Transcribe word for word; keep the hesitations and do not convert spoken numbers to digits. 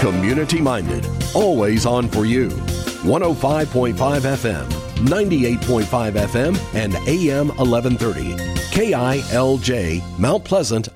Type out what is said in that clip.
Community-minded, always on for you. one oh five point five F M, ninety-eight point five F M, and A M eleven thirty. K I L J, Mount Pleasant,